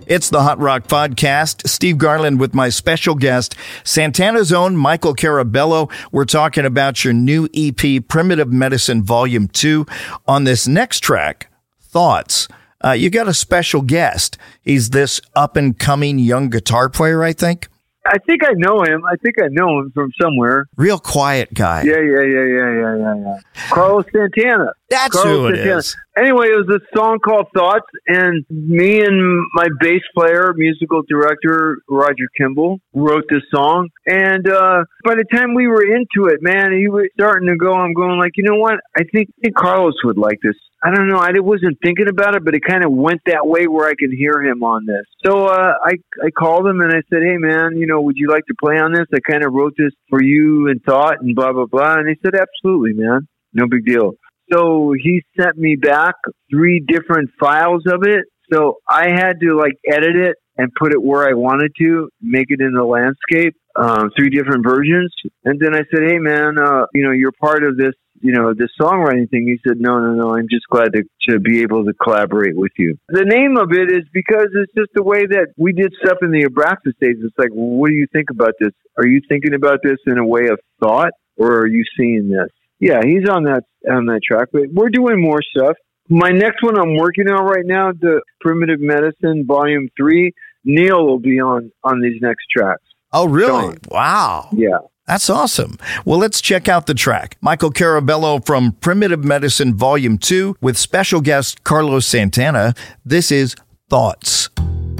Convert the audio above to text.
It's the Hot Rock Podcast. Steve Garland with my special guest, Santana's own Michael Carabello. We're talking about your new EP, Primitive Medicine Volume 2. On this next track, Thoughts, you got a special guest. He's this up-and-coming young guitar player, I think. I think I know him. From somewhere. Real quiet guy. Yeah. Carlos Santana. That's Carlos who it Santana. is. Anyway, it was a song called Thoughts, and me and my bass player, musical director, Roger Kimball, wrote this song. And by the time we were into it, man, he was starting to go, I'm going like, you know what? I think Carlos would like this. I don't know. I wasn't thinking about it, but it kind of went that way where I could hear him on this. So I called him and I said, hey, man, would you like to play on this? I kind of wrote this for you and thought and blah, blah, blah. And he said, absolutely, man. No big deal. So he sent me back 3 different files of it. So I had to edit it and put it where I wanted to, make it in the landscape, 3 different versions. And then I said, hey, man, you're part of this, this songwriting thing. He said, no, I'm just glad to be able to collaborate with you. The name of it is because it's just the way that we did stuff in the Abraxas days. It's like, well, what do you think about this? Are you thinking about this in a way of thought, or are you seeing this? Yeah, he's on that track, but we're doing more stuff. My next one I'm working on right now, the Primitive Medicine Volume 3, Neil will be on these next tracks. Oh, really? Sean. Wow. Yeah. That's awesome. Well, let's check out the track. Michael Carabello from Primitive Medicine Volume 2 with special guest Carlos Santana. This is Thoughts.